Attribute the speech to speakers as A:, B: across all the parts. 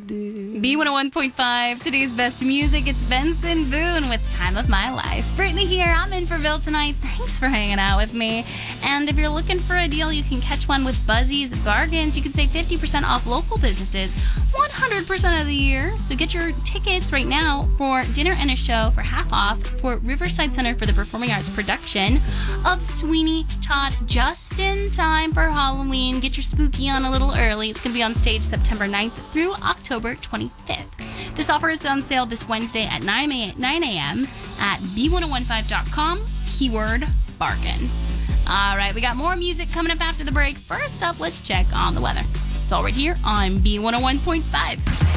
A: B101.5, today's best music. It's Benson Boone with Time of My Life. Brittany here. I'm in for Bill tonight. Thanks for hanging out with me. And if you're looking for a deal, you can catch one with Buzzy's Bargains. You can save 50% off local businesses 100% of the year. So get your tickets right now for dinner and a show for half off for Riverside Center for the Performing Arts production of Sweeney Todd, just in time for Halloween. Get your spooky on a little early. It's going to be on stage September 9th through October 25th. This offer is on sale this Wednesday at 9 a.m. at b1015.com, keyword bargain. All right, we got more music coming up after the break. First up, let's check on the weather. It's all right here on B101.5.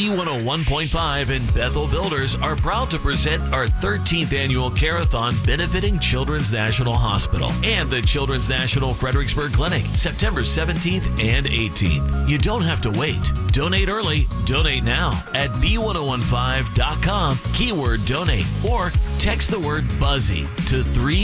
B: B101.5 and Bethel Builders are proud to present our 13th annual Carathon benefiting Children's National Hospital and the Children's National Fredericksburg Clinic, September 17th and 18th. You don't have to wait. Donate early, donate now at b1015.com, keyword donate, or text the word BUZZY to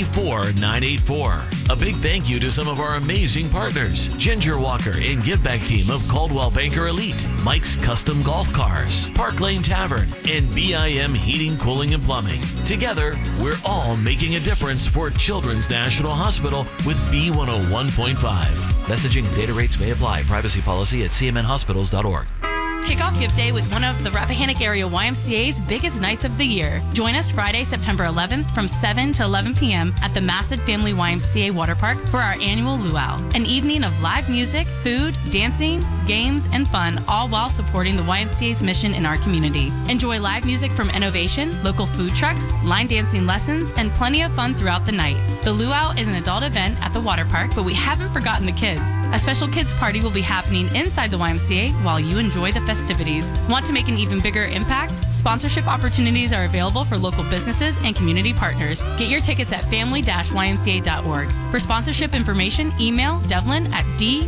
B: 34984. A big thank you to some of our amazing partners: Ginger Walker and Give Back Team of Caldwell Banker Elite, Mike's Custom Golf Cars, Park Lane Tavern, and BIM Heating, Cooling, and Plumbing. Together, we're all making a difference for Children's National Hospital with B101.5. Messaging and data rates may apply. Privacy policy at cmnhospitals.org.
C: Kick off Gift Day with one of the Rappahannock Area YMCA's biggest nights of the year. Join us Friday, September 11th from 7 to 11 p.m. at the Massett Family YMCA Water Park for our annual luau. An evening of live music, food, dancing, games, and fun, all while supporting the YMCA's mission in our community. Enjoy live music from Innovation, local food trucks, line dancing lessons, and plenty of fun throughout the night. The luau is an adult event at the water park, but we haven't forgotten the kids. A special kids party will be happening inside the YMCA while you enjoy the festivities. Want to make an even bigger impact? Sponsorship opportunities are available for local businesses and community partners. Get your tickets at family-ymca.org. For sponsorship information, email Devlin at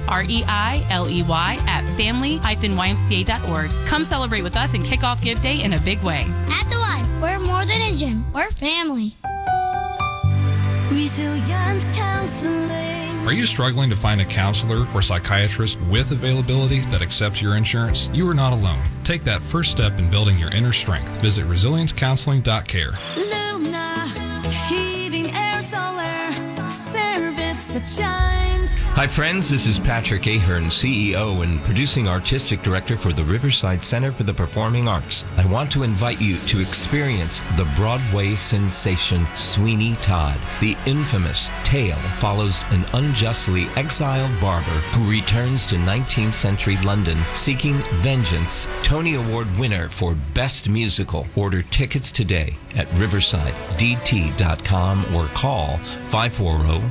C: dreiley@family-ymca.org. Come celebrate with us and kick off Give Day in a big way.
D: At the Y, we're more than a gym, we're family.
E: Resilience Counseling.
F: Are you struggling to find a counselor or psychiatrist with availability that accepts your insurance? You are not alone. Take that first step in building your inner strength. Visit resiliencecounseling.care.
E: Luna, heating, air, solar, service that shines.
G: Hi friends, this is Patrick Ahern, CEO and producing artistic director for the Riverside Center for the Performing Arts. I want to invite you to experience the Broadway sensation Sweeney Todd. The infamous tale follows an unjustly exiled barber who returns to 19th century London seeking vengeance. Tony Award winner for Best Musical. Order tickets today at riversidedt.com or call 540